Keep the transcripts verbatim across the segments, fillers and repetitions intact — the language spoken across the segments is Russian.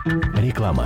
Реклама.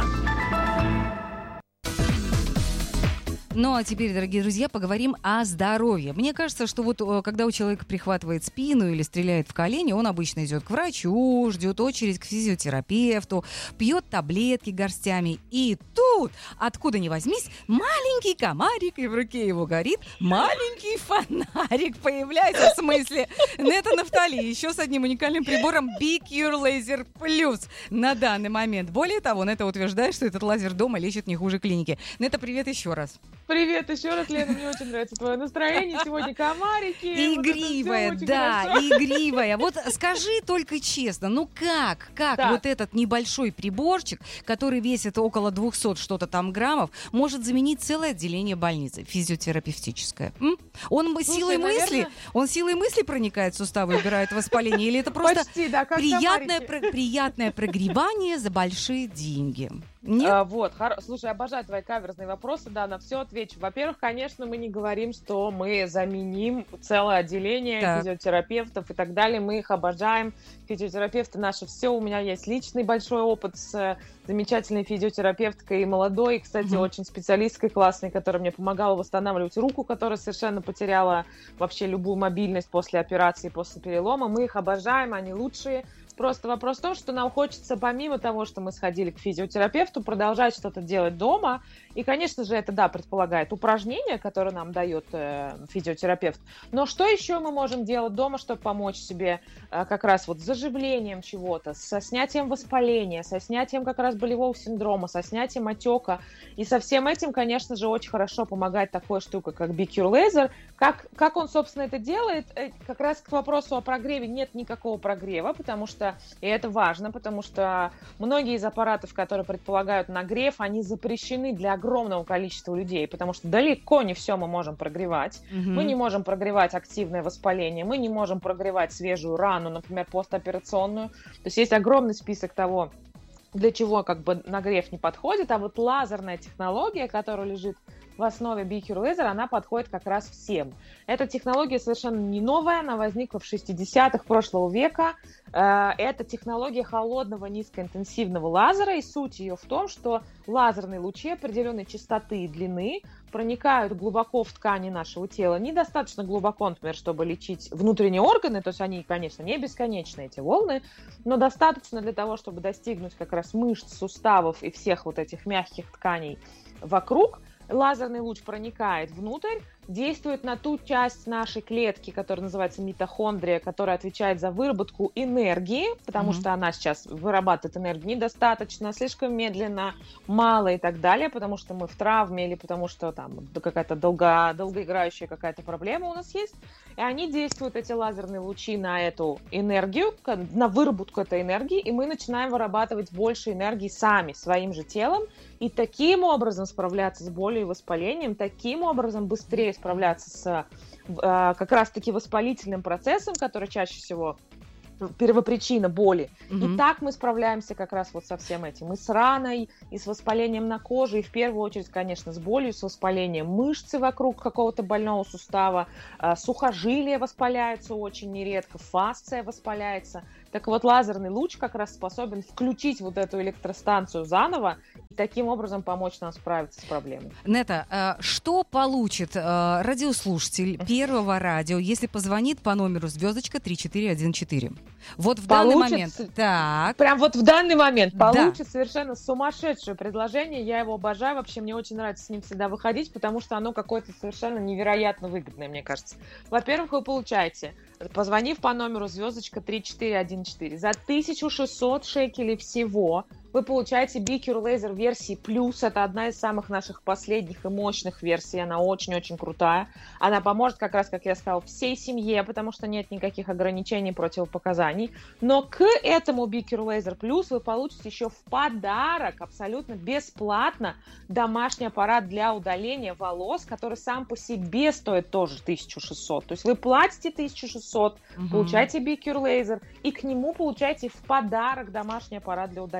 Ну а теперь, дорогие друзья, поговорим о здоровье. Мне кажется, что вот когда у человека прихватывает спину или стреляет в колени, он обычно идет к врачу, ждет очередь к физиотерапевту, пьет таблетки горстями. И тут, откуда ни возьмись, маленький комарик, и в руке его горит маленький фонарик. Появляется в смысле Нета Нафтали еще с одним уникальным прибором BeCure Laser Plus на данный момент. Более того, Нета утверждает, что этот лазер дома лечит не хуже клиники. Нета, привет еще раз. Привет еще раз, Лена, мне очень нравится твое настроение. Сегодня комарики. Игривая, вот да, хорошо. игривая. Вот скажи только честно, ну как, как Так. вот этот небольшой приборчик, который весит около двухсот что-то там граммов, может заменить целое отделение больницы физиотерапевтическое? М? Он Слушай, силой наверное- мысли, он силой мысли проникает в суставы, убирает воспаление, или это просто Почти, да, как приятное, комарики. про- приятное прогревание за большие деньги? Нет? А, вот, хоро- слушай, обожаю твои каверзные вопросы, да, на все отвечу. Во-первых, конечно, мы не говорим, что мы заменим целое отделение Так. физиотерапевтов и так далее. Мы их обожаем. Физиотерапевты наши все. У меня есть личный большой опыт с э, замечательной физиотерапевткой, и молодой, и, кстати, Мгм. очень специалисткой классной, которая мне помогала восстанавливать руку, которая совершенно потеряла вообще любую мобильность после операции, после перелома. Мы их обожаем, они лучшие. Просто вопрос в том, что нам хочется, помимо того, что мы сходили к физиотерапевту, продолжать что-то делать дома. И, конечно же, это, да, предполагает упражнения, которые нам дает э, физиотерапевт. Но что еще мы можем делать дома, чтобы помочь себе э, как раз вот с заживлением чего-то, со снятием воспаления, со снятием как раз болевого синдрома, со снятием отека. И со всем этим, конечно же, очень хорошо помогает такая штука, как BeCure Laser. Как, как он, собственно, это делает? Э, Как раз к вопросу о прогреве нет никакого прогрева, потому что, и это важно, потому что многие из аппаратов, которые предполагают нагрев, они запрещены для огромного количества людей, потому что далеко не все мы можем прогревать. Мгм. Мы не можем прогревать активное воспаление, мы не можем прогревать свежую рану, например, постоперационную. То есть есть огромный список того, для чего как бы нагрев не подходит, а вот лазерная технология, которая лежит в основе BeCure Laser, она подходит как раз всем. Эта технология совершенно не новая, она возникла в шестидесятых прошлого века. Э, Это технология холодного низкоинтенсивного лазера, и суть ее в том, что лазерные лучи определенной частоты и длины проникают глубоко в ткани нашего тела, недостаточно глубоко, например, чтобы лечить внутренние органы, то есть они, конечно, не бесконечны, эти волны, но достаточно для того, чтобы достигнуть как раз мышц, суставов и всех вот этих мягких тканей вокруг. Лазерный луч проникает внутрь, действует на ту часть нашей клетки, которая называется митохондрия, которая отвечает за выработку энергии, потому Мгм. что она сейчас вырабатывает энергию недостаточно, слишком медленно, мало и так далее, потому что мы в травме или потому что там какая-то долго, долгоиграющая какая-то проблема у нас есть. И они действуют, эти лазерные лучи, на эту энергию, на выработку этой энергии, и мы начинаем вырабатывать больше энергии сами, своим же телом, и таким образом справляться с болью и воспалением, таким образом быстрее справляться с э, как раз-таки воспалительным процессом, который чаще всего первопричина боли. Мгм. И так мы справляемся как раз вот со всем этим. И с раной, и с воспалением на коже, и в первую очередь, конечно, с болью, с воспалением мышцы вокруг какого-то больного сустава, а, сухожилия воспаляются очень нередко, фасция воспаляется. Так вот, лазерный луч как раз способен включить вот эту электростанцию заново и таким образом помочь нам справиться с проблемой. Нета, э, что получит э, радиослушатель Первого радио, если позвонит по номеру звездочка три четыре один четыре? Вот в данный Получит момент. с- Так. Прям вот в данный момент Да. получит совершенно сумасшедшее предложение. Я его обожаю. Вообще, мне очень нравится с ним всегда выходить, потому что оно какое-то совершенно невероятно выгодное, мне кажется. Во-первых, вы получаете, позвонив по номеру звездочка три четыре один четыре, за тысячу шестьсот шекелей всего вы получаете BeCure Laser версии плюс. Это одна из самых наших последних и мощных версий. Она очень-очень крутая. Она поможет, как раз, как я сказала, всей семье, потому что нет никаких ограничений, противопоказаний. Но к этому BeCure Laser Plus вы получите еще в подарок, абсолютно бесплатно, домашний аппарат для удаления волос, который сам по себе стоит тоже тысячу шестьсот. То есть вы платите тысячу шестьсот, Мгм. получаете BeCure Laser, и к нему получаете в подарок домашний аппарат для удаления волос.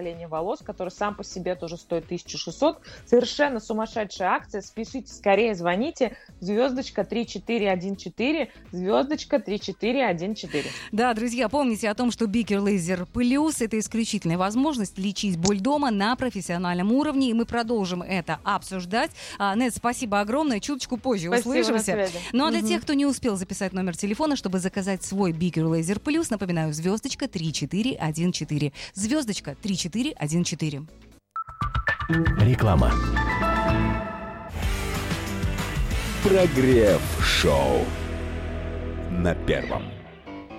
волос, который сам по себе тоже стоит тысяча шестьсот. Совершенно сумасшедшая акция. Спешите, скорее звоните. Звездочка три четыре один четыре, звездочка три четыре один четыре. Да, друзья, помните о том, что Biker Laser Plus — это исключительная возможность лечить боль дома на профессиональном уровне, и мы продолжим это обсуждать. А, Нет, спасибо огромное. Чуточку позже Спасибо, услышимся. Ну а для угу. тех, кто не успел записать номер телефона, чтобы заказать свой Biker Laser Plus, напоминаю, звездочка три четыре один четыре. Звездочка три четыре один четыре. Реклама. Прогрев шоу на Первом.